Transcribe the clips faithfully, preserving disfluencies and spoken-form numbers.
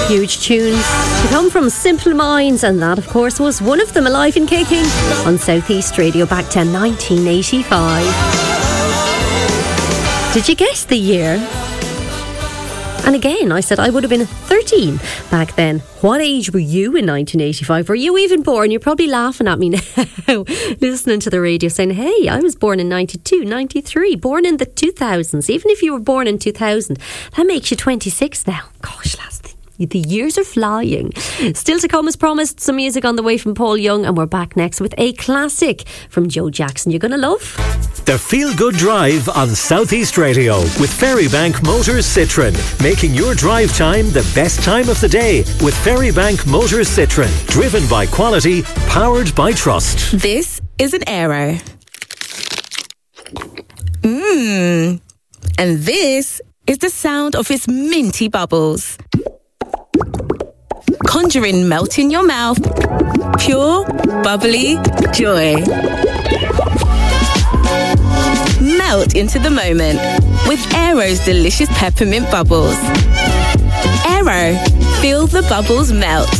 huge tunes to come from Simple Minds, and that, of course, was one of them, Alive and Kicking, on Southeast Radio back to nineteen eighty-five. Did you guess the year? And again, I said I would have been thirteen back then. What age were you in nineteen eighty-five? Were you even born? You're probably laughing at me now, listening to the radio, saying, hey, I was born in ninety-two, ninety-three, born in the two thousands. Even if you were born in two thousand, that makes you twenty-six now. Gosh, lads, the years are flying. Still to come, as promised, some music on the way from Paul Young, and we're back next with a classic from Joe Jackson you're going to love. The Feel Good Drive on Southeast Radio with Ferrybank Motors Citroen, making your drive time the best time of the day with Ferrybank Motors Citroen, driven by quality, powered by trust. This is an Aero. Mmm. And this is the sound of its minty bubbles, conjuring melt in your mouth, pure, bubbly joy. Melt into the moment with Aero's delicious peppermint bubbles. Aero, feel the bubbles melt.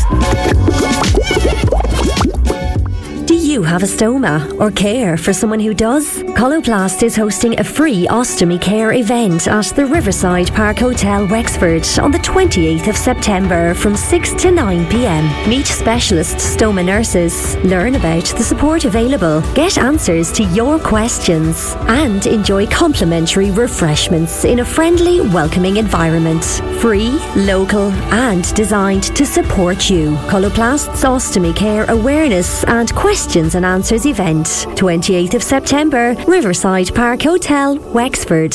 Do you have a stoma or care for someone who does? Coloplast is hosting a free ostomy care event at the Riverside Park Hotel, Wexford on the twenty-eighth of September from six to nine p.m. Meet specialist stoma nurses, learn about the support available, get answers to your questions, and enjoy complimentary refreshments in a friendly, welcoming environment. Free, local, and designed to support you. Coloplast's Ostomy Care Awareness and Questions and Answers event, twenty-eighth of September, Riverside Park Hotel, Wexford.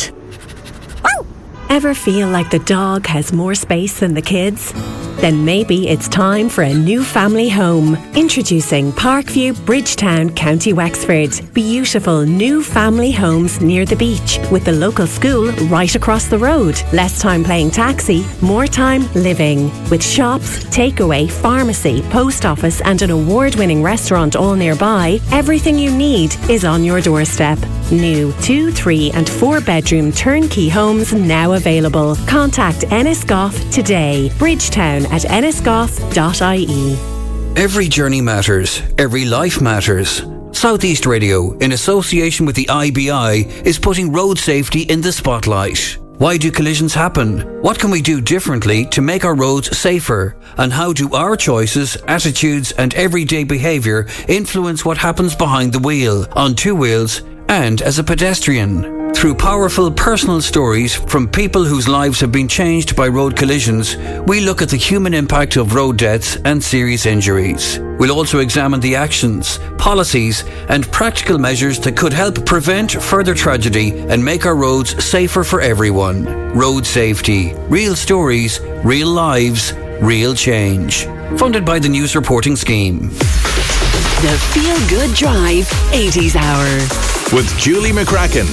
Ever feel like the dog has more space than the kids? Then maybe it's time for a new family home. Introducing Parkview, Bridgetown, County Wexford. Beautiful new family homes near the beach with the local school right across the road. Less time playing taxi, more time living. With shops, takeaway, pharmacy, post office and an award-winning restaurant all nearby, everything you need is on your doorstep. New two, three and four bedroom turnkey homes now available. Contact Ennisgoff today. Bridgetown at ennisgoff dot I E. Every journey matters. Every life matters. Southeast Radio, in association with the I B I, is putting road safety in the spotlight. Why do collisions happen? What can we do differently to make our roads safer? And how do our choices, attitudes and everyday behaviour influence what happens behind the wheel, on two wheels and as a pedestrian? Through powerful personal stories from people whose lives have been changed by road collisions, we look at the human impact of road deaths and serious injuries. We'll also examine the actions, policies and practical measures that could help prevent further tragedy and make our roads safer for everyone. Road safety. Real stories, real lives, real change. Funded by the News Reporting Scheme. The Feel Good Drive eighties Hour. With Julie McCracken.